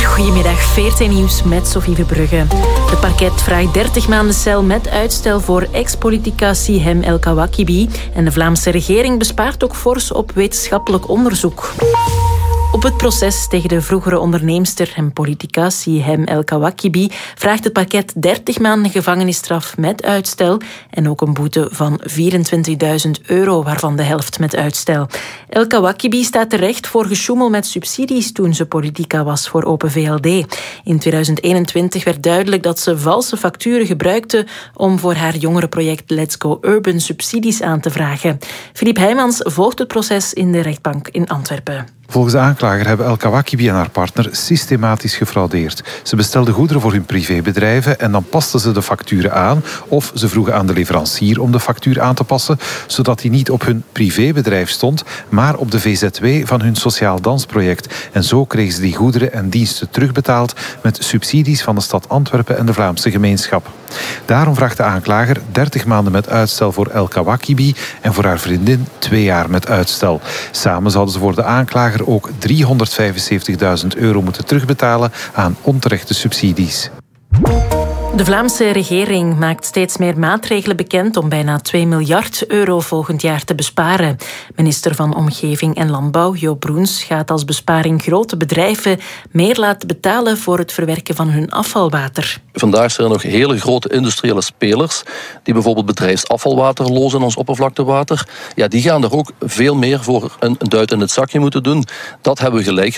Goedemiddag, VRT Nieuws met Sophie Verbrugge. Het parket vraagt 30 maanden cel met uitstel voor ex-politica Sihem El Kawakibi. En de Vlaamse regering bespaart ook fors op wetenschappelijk onderzoek. Op het proces tegen de vroegere onderneemster en politica Sihem El Kawakibi vraagt het parket 30 maanden gevangenisstraf met uitstel en ook een boete van €24.000, waarvan de helft met uitstel. El Kawakibi staat terecht voor gesjoemel met subsidies toen ze politica was voor Open VLD. In 2021 werd duidelijk dat ze valse facturen gebruikte om voor haar jongerenproject Let's Go Urban subsidies aan te vragen. Philippe Heijmans volgt het proces in de rechtbank in Antwerpen. Volgens de aanklager hebben El Kawakibi en haar partner systematisch gefraudeerd. Ze bestelden goederen voor hun privébedrijven en dan pasten ze de facturen aan of ze vroegen aan de leverancier om de factuur aan te passen, zodat die niet op hun privébedrijf stond, maar op de VZW van hun sociaal dansproject. En zo kregen ze die goederen en diensten terugbetaald met subsidies van de stad Antwerpen en de Vlaamse gemeenschap. Daarom vraagt de aanklager 30 maanden met uitstel voor El Kawakibi en voor haar vriendin 2 jaar met uitstel. Samen zouden ze voor de aanklager ook €375.000 moeten terugbetalen aan onterechte subsidies. De Vlaamse regering maakt steeds meer maatregelen bekend om bijna €2 miljard volgend jaar te besparen. Minister van Omgeving en Landbouw, Joop Broens, gaat als besparing grote bedrijven meer laten betalen voor het verwerken van hun afvalwater. Vandaag zijn er nog hele grote industriële spelers die bijvoorbeeld bedrijfsafvalwater lozen in ons oppervlaktewater. Ja, die gaan er ook veel meer voor een duit in het zakje moeten doen. Dat hebben we gelijk